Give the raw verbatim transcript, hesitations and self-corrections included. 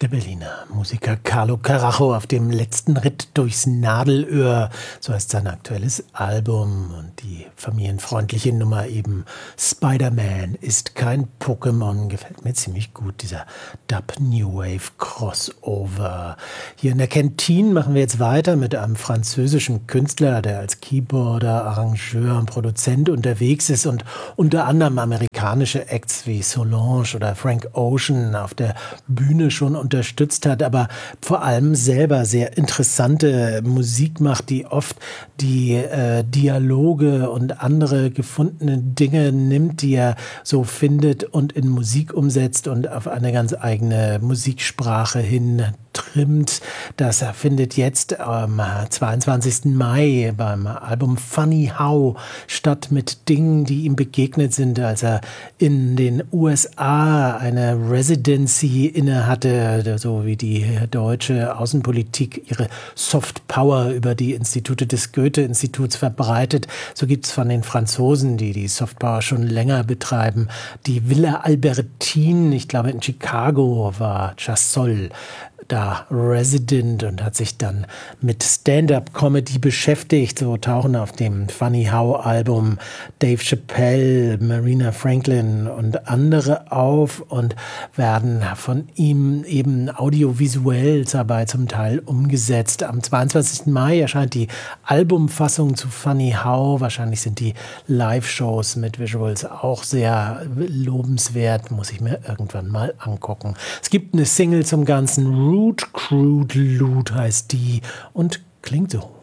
Der Berliner Musiker Carlo Carajo auf dem letzten Ritt durchs Nadelöhr, so heißt sein aktuelles Album, und die familienfreundliche Nummer eben Spider-Man ist kein Pokémon, gefällt mir ziemlich gut, dieser Dub New Wave Crossover. Hier in der Kantine machen wir jetzt weiter mit einem französischen Künstler, der als Keyboarder, Arrangeur und Produzent unterwegs ist und unter anderem amerikanische Acts wie Solange oder Frank Ocean auf der Bühne schon unterstützt hat, aber vor allem selber sehr interessante Musik macht, die oft die äh, Dialoge und andere gefundene Dinge nimmt, die er so findet und in Musik umsetzt und auf eine ganz eigene Musiksprache hin trimmt. Das findet jetzt am zweiundzwanzigsten Mai beim Album Funny How statt, mit Dingen, die ihm begegnet sind, als er in den U S A eine Residency inne hatte, so wie die deutsche Außenpolitik ihre Soft Power über die Institute des Goethe-Instituts verbreitet. So gibt es von den Franzosen, die die Soft Power schon länger betreiben, die Villa Albertine, ich glaube in Chicago war Chasseul da Resident und hat sich dann mit Stand-up-Comedy beschäftigt. So tauchen auf dem Funny How-Album Dave Chappelle, Marina Franklin und andere auf und werden von ihm eben audiovisuell dabei zum Teil umgesetzt. Am zweiundzwanzigsten Mai erscheint die Albumfassung zu Funny How. Wahrscheinlich sind die Live-Shows mit Visuals auch sehr lobenswert. Muss ich mir irgendwann mal angucken. Es gibt eine Single zum Ganzen, Root Crude Loot heißt die und klingt so.